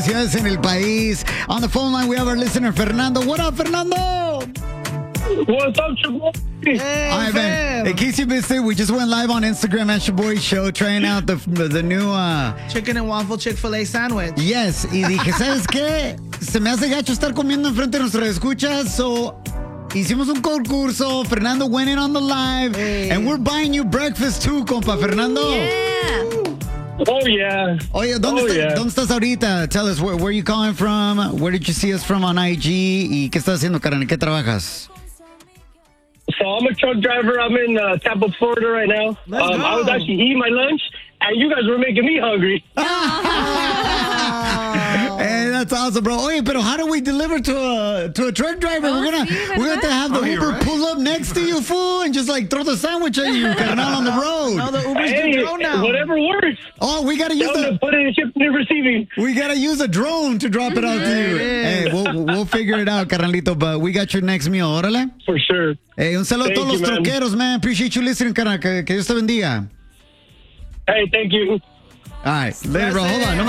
ciudades en el país. On the phone line, we have our listener, Fernando. What up, Fernando? What's up, Shaboy? All right, man. In case you missed it, we just went live on Instagram at Shaboy Show, trying out the new... chicken and waffle Chick-fil-A sandwich. Yes. Y dije, ¿sabes qué? Se me hace gacho estar comiendo enfrente de nuestras escuchas, so... Hicimos un concurso. Fernando went in on the live. Hey. And we're buying you breakfast too, compa. Fernando. Yeah. Oh, yeah. Oye, ¿dónde estás ahorita? Tell us, where are you calling from? Where did you see us from on IG? ¿Y qué estás haciendo, carnal? ¿Qué trabajas? So I'm a truck driver. I'm in Tampa, Florida right now. I was actually eating my lunch, and you guys were making me hungry. Hey, that's awesome, bro. Oye, pero how do we deliver to a truck driver? We're gonna have to have the Uber pull up next to you, fool, and just like throw the sandwich at you, carnal, on the road. No, the Uber's do drone now. Whatever works. Oh, we gotta use put it in shipping and receiving. We gotta use a drone to drop it out to you. Hey, we'll figure it out, carnalito. But we got your next meal, órale. For sure. Hey, un saludo a todos los troqueros, man. Appreciate you listening, carnal. Que Dios te bendiga. Hey, thank you. All right, later, bro. Hold on.